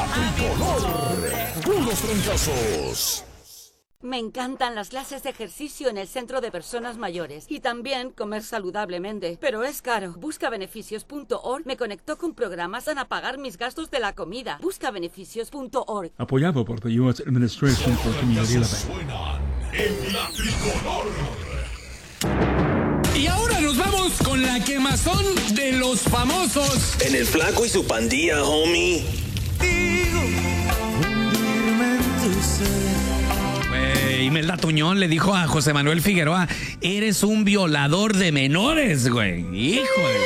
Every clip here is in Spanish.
Tricolor. Puros trancazos. Me encantan las clases de ejercicio en el centro de personas mayores y también comer saludablemente, pero es caro. Buscabeneficios.org me conectó con programas para pagar mis gastos de la comida. Buscabeneficios.org. Apoyado por the U.S. Administration for Community Living. Suenan en la Tricolor. Y ahora nos vamos con la quemazón de los famosos. En el Flaco y su pandilla, homie. Imelda Tuñón le dijo a José Manuel Figueroa: eres un violador de menores, güey. Híjole.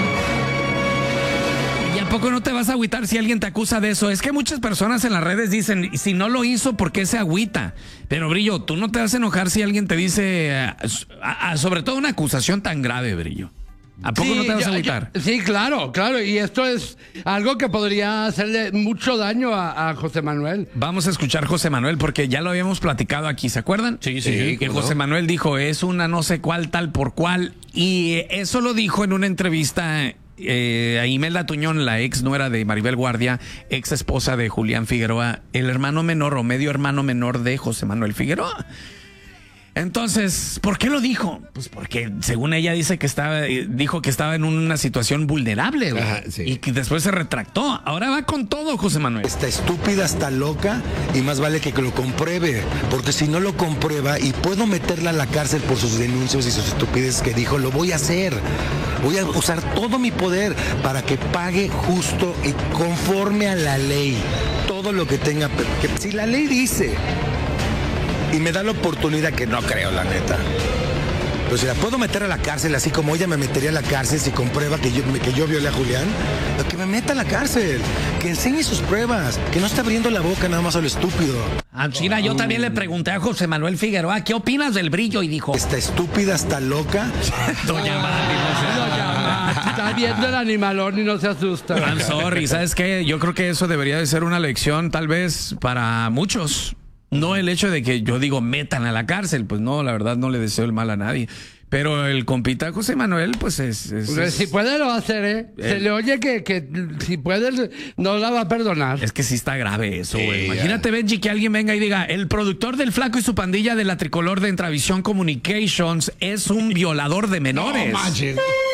¿Y a poco no te vas a agüitar si alguien te acusa de eso? Es que muchas personas en las redes dicen, si no lo hizo, ¿por qué se agüita? Pero, Brillo, tú no te vas a enojar si alguien te dice, sobre todo una acusación tan grave, Brillo. ¿A poco no te vas a agüitar? Sí, claro. Y esto es algo que podría hacerle mucho daño a José Manuel. Vamos a escuchar José Manuel, porque ya lo habíamos platicado aquí, ¿se acuerdan? Sí. Que José Manuel dijo, es una no sé cuál, tal por cual. Y eso lo dijo en una entrevista a Imelda Tuñón, la ex nuera de Maribel Guardia, ex esposa de Julián Figueroa, el hermano menor o medio hermano menor de José Manuel Figueroa. Entonces, ¿por qué lo dijo? Pues porque según ella dijo que estaba en una situación vulnerable, güey. Ajá, sí. Y que después se retractó. Ahora va con todo, José Manuel. Está estúpida, está loca y más vale que lo compruebe, porque si no lo comprueba y puedo meterla a la cárcel por sus denuncias y sus estupideces que dijo, lo voy a hacer. Voy a usar todo mi poder para que pague justo y conforme a la ley. Todo lo que tenga, que si la ley dice y me da la oportunidad, que no creo, la neta. Pero si la puedo meter a la cárcel, así como ella me metería a la cárcel si comprueba que yo violé a Julián, que me meta a la cárcel, que enseñe sus pruebas, que no esté abriendo la boca nada más a lo estúpido. China, yo también le pregunté a José Manuel Figueroa, ¿qué opinas del Brillo? Y dijo, Está estúpida, está loca. Doña Mari, Está viendo el animalón y no se asusta. I'm sorry, ¿sabes qué? Yo creo que eso debería de ser una lección tal vez para muchos. No el hecho de que yo digo metan a la cárcel, pues no, la verdad no le deseo el mal a nadie. Pero el compita José Manuel, pues es si puede lo va a hacer, ¿eh? Se le oye que si puede no la va a perdonar. Es que sí está grave eso, güey. Imagínate, Benji, que alguien venga y diga, el productor del Flaco y su pandilla de la Tricolor de Entravisión Communications es un violador de menores. No manches.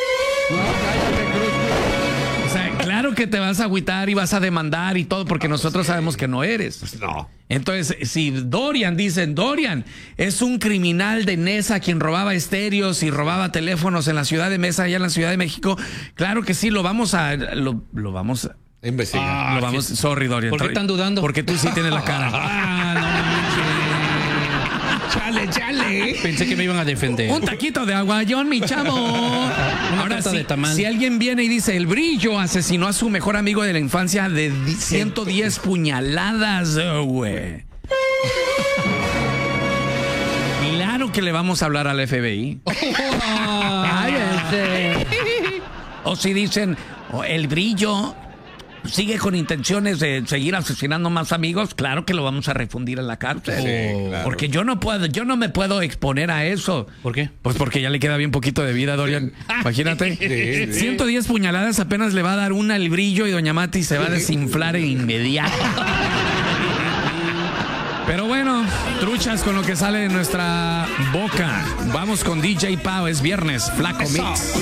O sea, claro que te vas a agüitar y vas a demandar y todo, porque nosotros sabemos que no eres. Pues no. Entonces, si Dorian es un criminal de Nesa quien robaba estéreos y robaba teléfonos en la ciudad de Mesa, allá en la Ciudad de México, claro que sí, lo vamos a investigar. Sorry, Dorian. ¿Por qué están dudando? Porque tú sí tienes la cara. Chale. Pensé que me iban a defender. Un taquito de aguayón, mi chavo. Ahora torta de tamal. Si alguien viene y dice, el Brillo asesinó a su mejor amigo de la infancia de 110 puñaladas, güey. Claro que le vamos a hablar al FBI. O si dicen, el Brillo sigue con intenciones de seguir asesinando más amigos, claro que lo vamos a refundir en la cárcel. Sí, claro. Porque yo no me puedo exponer a eso. ¿Por qué? Pues porque ya le queda bien poquito de vida, Dorian. Imagínate. 110 puñaladas, apenas le va a dar una al Brillo y doña Mati se va a desinflar en inmediato. Pero bueno, truchas con lo que sale de nuestra boca. Vamos con DJ Pau, es viernes, Flaco Mix.